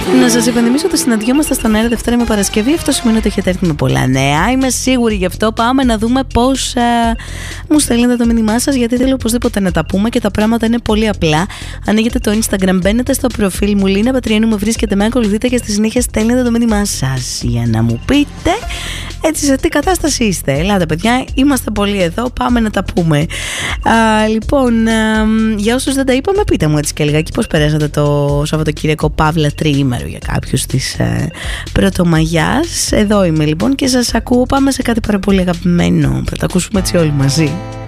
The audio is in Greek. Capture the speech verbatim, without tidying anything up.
Να σας υπενθυμίσω ότι συναντιόμαστε στον αέρα Δευτέρα με Παρασκευή. Αυτό σημαίνει ότι έχετε έρθει με πολλά νέα. Είμαι σίγουρη γι' αυτό. Πάμε να δούμε πώς ε, μου στέλνετε το μήνυμά σας, γιατί θέλω οπωσδήποτε να τα πούμε και τα πράγματα είναι πολύ απλά. Ανοίγετε το Instagram, μπαίνετε στο προφίλ μου, Λίνα Πατριανού, με βρίσκετε, με ακολουθείτε και στη συνέχεια στέλνετε το μήνυμά σας για να μου πείτε έτσι σε τι κατάσταση είστε. Ελάτε, παιδιά, είμαστε πολύ εδώ. Πάμε να τα πούμε. Α, λοιπόν, α, για όσους δεν τα είπαμε, πείτε μου έτσι και λιγάκι πώς περάσατε το Σαββατοκύριακο, παύλα τριήμερο για κάποιους της ε, Πρωτομαγιάς. Εδώ είμαι λοιπόν και σας ακούω. Πάμε σε κάτι πάρα πολύ αγαπημένο. Θα τα ακούσουμε έτσι όλοι μαζί.